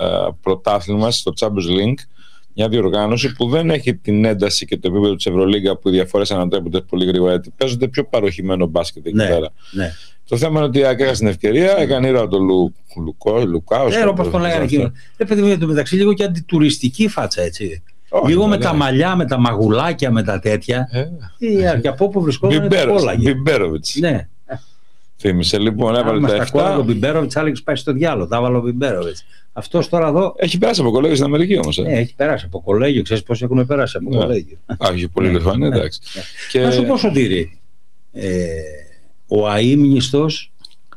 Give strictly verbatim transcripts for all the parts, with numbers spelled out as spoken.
πρωτάθλημα στο Champions League, μια διοργάνωση που δεν έχει την ένταση και το επίπεδο της Ευρωλίγκα, που οι διαφορές ανατρέπονται πολύ γρήγορα, γιατί παίζονται πιο παροχημένο μπάσκετ εκεί ναι, πέρα. Ναι. Το θέμα είναι ότι η ΑΕΚ έκανε την ευκαιρία, έκανε ήρωα τον Λου, Λουκό, Λουκάου. Δεν ξέρω πώς τον λέγανε εκείνο. Δεν παιδί μου, μεταξύ λίγο και αντιτουριστική φάτσα, έτσι. Όχι, λίγο με τα μαλλιά, με τα μαγουλάκια, με τα τέτοια. Ε. Και από όπου βρισκόταν τα κόλλαγε. Μπιμπέροβιτς. Ναι. Θύμισε λοιπόν, έβαλε τα εφτά. Ο Μπιμπέροβιτς άλεξε πάει στο διάλογο. Τα έβαλε ο Μπιμπέροβιτς. Αυτός τώρα εδώ. Έχει περάσει από κολέγιο στην Αμερική όμως. Ναι, έχει περάσει από κολέγιο. Ξέρεις πώς έχουν περάσει από κολέγιο. Άχι, πολύ Λιθουανία, εντάξει. Να σου πω, Σωτήρη, ο αείμνηστος,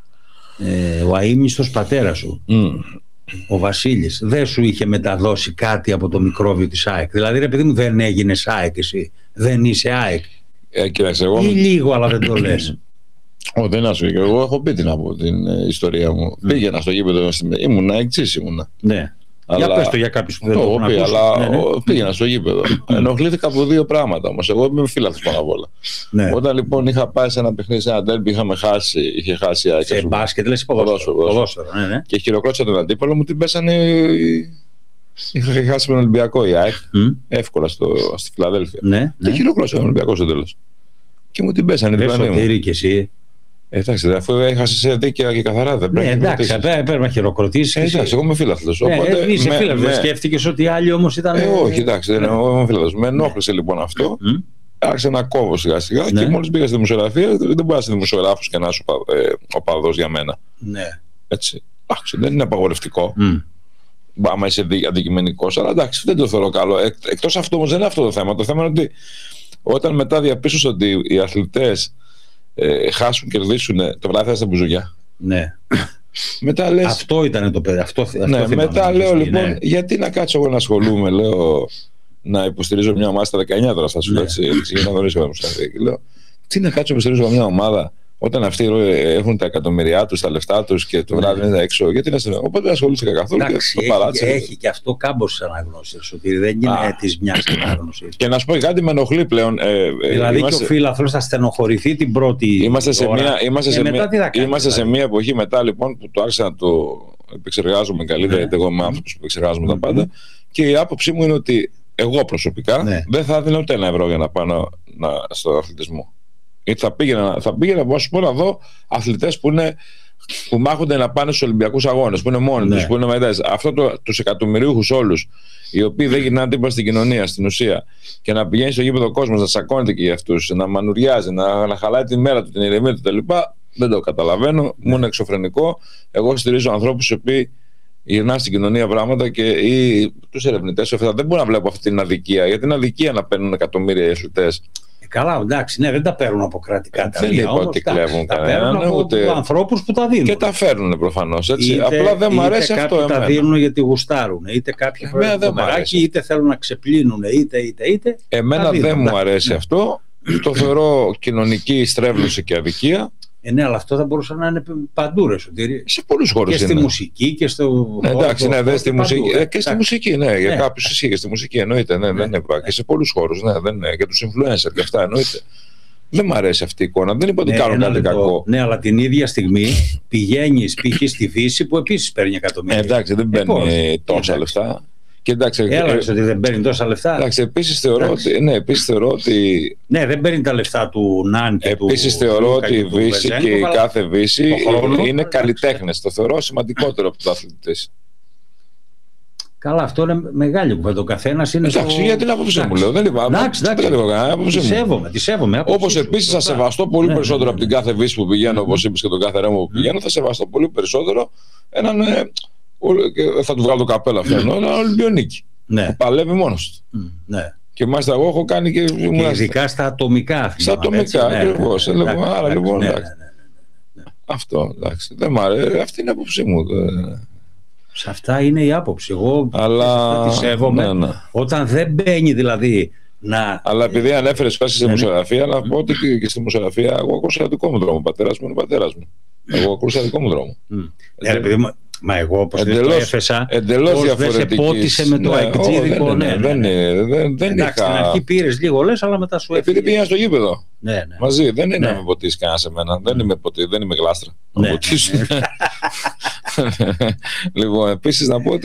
ο αείμνηστος πατέρας σου, ο Βασίλης, δεν σου είχε μεταδώσει κάτι από το μικρόβιο της ΑΕΚ? Δηλαδή, ρε παιδί μου, δεν έγινες ΑΕΚ εσύ? Δεν είσαι ΑΕΚ? Ε, κοίταξε, εγώ... Ή λίγο, αλλά δεν το λες? Ω, δεν άσου, εγώ έχω πει την από την ε, ιστορία μου. Mm. Πήγαινα στο γήπεδο, ήμουνα εξής ήμουνα. Ναι. Αλλά... Για πες το για κάποιους που δεν το, το έχουν πει, ακούσει. Αλλά ναι, ναι. πήγαινα στο γήπεδο. Ενοχλήθηκα από δύο πράγματα όμως. Εγώ είμαι φίλαθλος πάνω απ' όλα. Ναι. Όταν λοιπόν είχα πάει σε ένα παιχνίδι, σε ένα ντέρμπι, είχαμε χάσει, είχε χάσει. Σε μπάσκετ, λες ποδόσφαιρο. ποδόσφαιρο ναι, ναι. Και χειροκρότησα τον αντίπαλο μου, την πέσανε. Είχα χάσει τον Ολυμπιακό η ΑΕΚ. Mm. Εύκολα στο, στη Φιλαδέλφια. Ναι, και ναι. χειροκρότησα τον Ολυμπιακό στο τέλος. Και μου την πέσανε. Δεν Σωτήρη κι εσύ. Εντάξει, αφού έχασε δίκαια και καθαρά, δεν πρέπει. Ναι, εντάξει, πρέπει να χειροκροτήσει. Εντάξει, εγώ είμαι φίλαθλος. Ναι, οπότε, είσαι φίλαθλος. Με... Σκέφτηκες ότι οι άλλοι όμως ήταν. Ε, όχι, εντάξει, δεν είμαι φίλαθλος. Με ενόχλησε λοιπόν αυτό. Mm. Άρχισα να κόβω σιγά σιγά ναι. Και μόλις πήγα στη δημοσιογραφία, δεν μπορεί να είσαι δημοσιογράφος και να είσαι οπαδός για μένα. Ναι. Έτσι. Εντάξει, δεν είναι απαγορευτικό. Mm. Άμα είσαι αντικειμενικός, αλλά εντάξει, δεν το θεωρώ καλό. Εκ, εκτός αυτού όμως δεν είναι αυτό το θέμα. Το θέμα είναι ότι όταν μετά διαπίστωσα ότι οι αθλητές ε, χάσουν, κερδίσουν, το βράδυ θα στα μπουζουκιά. Ναι. Μετά λες, αυτό ήταν το παιδί. Αυτό, αυτό ναι, μετά λέω ναι. λοιπόν, ναι. γιατί να κάτσω εγώ να ασχολούμαι, λέω, να υποστηρίζω μια ομάδα στα δεκαεννιά τώρα, θα σου λέω έτσι, για να γνωρίσω με μου λέω, τι να κάτσω να υποστηρίζω μια ομάδα όταν αυτοί έχουν τα εκατομμυριά τους, τα λεφτά τους και το βράδυ είναι έξω, γιατί να συνεχίσω. Οπότε δεν ασχολήθηκα καθόλου. Εντάξει, και το παράτησα. Έχει, έχει και αυτό κάμπος αναγνώσεις, ότι δεν είναι της μιας αναγνωσής. Και να σου πω κάτι, με ενοχλεί πλέον. Ε, δηλαδή είμαστε... και ο φίλαθλος θα στενοχωρηθεί την πρώτη. Είμαστε σε ώρα, μια, είμαστε σε μια, κάνει, είμαστε δηλαδή. σε μια εποχή μετά λοιπόν που το άρχισα να το επεξεργάζομαι καλύτερα, γιατί εγώ είμαι άνθρωπος που επεξεργάζομαι τα πάντα. Και η άποψή μου είναι ότι εγώ προσωπικά δεν θα έδινα ούτε ένα ευρώ για να πάω στο αθλητισμό. Γιατί θα πήγαινα, θα πήγαινα να σου πω να δω αθλητές που, που μάχονται να πάνε στους Ολυμπιακούς Αγώνες, που είναι μόνοι τους, ναι. που είναι μετές. Αυτό το, τους εκατομμυρίουχους όλους, οι οποίοι δεν γυρνάνε τίποτα στην κοινωνία, στην ουσία, και να πηγαίνει στο γήπεδο κόσμος, να τσακώνεται και για αυτούς, να μανουριάζει, να, να χαλάει τη μέρα του, την ηρεμία του κτλ. Δεν το καταλαβαίνω, ναι. μου είναι εξωφρενικό. Εγώ στηρίζω ανθρώπους οι οποίοι γυρνάνε στην κοινωνία πράγματα και τους ερευνητές. Δεν μπορώ να βλέπω αυτή την αδικία, γιατί είναι αδικία να παίρνουν εκατομμύρια οι αθλητές. Καλά, εντάξει, ναι, δεν τα παίρνουν από κρατικά ταμεία. Δεν είπα ότι κλέβουν τα παίρνουν από ούτε... ανθρώπους που τα δίνουν. Και τα φέρνουν προφανώς. Έτσι. Απλά δεν μου αρέσει είτε αυτό. Είτε κάποιοι τα δίνουν γιατί γουστάρουν, είτε κάποιοι προμεράκι, είτε θέλουν να ξεπλύνουν, είτε είτε είτε. Εμένα δεν μου αρέσει αυτό. Το θεωρώ κοινωνική στρέβλωση και αδικία. Ε, ναι, αλλά αυτό θα μπορούσε να είναι παντού, ρε Σωτήρη. Σε πολλούς χώρους. Και στη μουσική και στο. Ναι, εντάξει, ναι, δε, στη μουσική. Ε, και στη μουσική, ναι, για κάποιους ισχύει και στη μουσική εννοείται. Ναι, δεν είναι. Και σε πολλούς χώρους, ναι, δεν είναι. Για τους influencers και αυτά εννοείται. Δεν μου αρέσει αυτή η εικόνα. Δεν είπα ότι κάνουν κάτι κακό. Ναι, αλλά την ίδια στιγμή πηγαίνεις π.χ. στη Δύση που επίσης παίρνει εκατομμύρια. Εντάξει, δεν παίρνει τόσα λεφτά. Και εντάξει, έλαβες ότι δεν παίρνει τόσα λεφτά. Εντάξει, επίσης θεωρώ, ότι, ναι, επίσης θεωρώ ότι. Ναι, δεν παίρνει τα λεφτά του Ναν και του. Επίσης θεωρώ ότι η Βύση και η κάθε Βύση είναι καλλιτέχνες. Το θεωρώ σημαντικότερο από τους αθλητές. Καλά, αυτό είναι μεγάλη κουβέντα. Ο καθένας είναι. Εντάξει, για την άποψή μου λέω. Δεν είπα. Εντάξει, τη σέβομαι. Τη σέβομαι. Όπως επίσης θα σεβαστώ πολύ περισσότερο από την κάθε Βύση που πηγαίνω, όπως είπες και τον κάθε Ρέμο που πηγαίνω, θα σεβαστώ πολύ περισσότερο έναν. Θα του βγάλω το καπέλο αυτό, ένα Ολυμπιονίκη. Ναι. Που παλεύει μόνος του. Mm, ναι. Και μάλιστα εγώ έχω κάνει και. Και ειδικά στα ατομικά αθλήματα. Στα ατομικά, ακριβώς. Ναι, ναι, ναι, άρα λοιπόν. Ναι, ναι, ναι, εντάξει. ναι, ναι, ναι. Αυτό, εντάξει. Δεν μ' αρέσει. Αυτή είναι η άποψή μου. Σε αυτά είναι η άποψη. Εγώ αλλά... τη σέβομαι. Ναι, ναι. Όταν δεν μπαίνει δηλαδή. Να... Αλλά επειδή ανέφερες φάση στη δημοσιογραφία, να πω ότι και στη δημοσιογραφία εγώ ακούσα δικό μου δρόμο. Ο πατέρας μου είναι ο πατέρας μου. Εγώ ακούσα δικό μου δρόμο. Ναι, επειδή μα εγώ όπως δεν το έφεσα, εντελώς διαφορετικής. Δεν σε πότισε με το ναι, εκτζίδικο. Ναι, ναι, δεν, δεν, δεν εντάξει, είχα... στην αρχή πήρες λίγο λες, αλλά μετά σου έφυγε. Επειδή πήγα στο γήπεδο. Ναι, ναι. Μαζί, δεν είναι ναι. να με ποτίσει κανένα σε μένα. Δεν είμαι, ποτι... δεν είμαι γλάστρα. Ναι, να ποτίσουν. Λοιπόν, επίσης να πω ότι